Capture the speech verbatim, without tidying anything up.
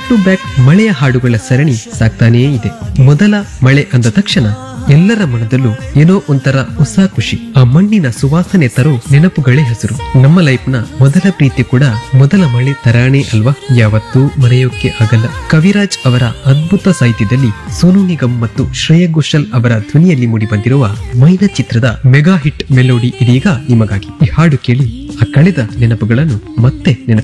Back to back ಮಳೆಯ ಹಾಡುಗಳ ಸರಣಿ ಸಾಕ್ತಾನೇ ಇದೆ. ಮೊದಲ ಮಳೆ ಅಂದ ತಕ್ಷಣ ಎಲ್ಲರ ಮನದಲ್ಲೂ ಏನೋ ಒಂಥರ ಹೊಸ ಖುಷಿ. ಆ ಮಣ್ಣಿನ ಸುವಾಸನೆ ತರೋ ನೆನಪುಗಳೇ ಹೆಸರು. ನಮ್ಮ ಲೈಫ್ ನ ಮೊದಲ ಪ್ರೀತಿ ಕೂಡ ಮೊದಲ ಮಳೆ ತರಾಣೆ ಅಲ್ವಾ? ಯಾವತ್ತೂ ಮರೆಯೋಕೆ ಆಗಲ್ಲ. ಕವಿರಾಜ್ ಅವರ ಅದ್ಭುತ ಸಾಹಿತ್ಯದಲ್ಲಿ ಸೋನು ನಿಗಮ್ ಮತ್ತು ಶ್ರೇಯಾ ಘೋಷಾಲ್ ಅವರ ಧ್ವನಿಯಲ್ಲಿ ಮೂಡಿ ಬಂದಿರುವ ಮೈನಾ ಚಿತ್ರದ ಮೆಗಾ ಹಿಟ್ ಮೆಲೋಡಿ ಇದೀಗ ನಿಮಗಾಗಿ. ಈ ಹಾಡು ಕೇಳಿ ಆ ಕಳೆದ ನೆನಪುಗಳನ್ನು ಮತ್ತೆ ನೆನಪು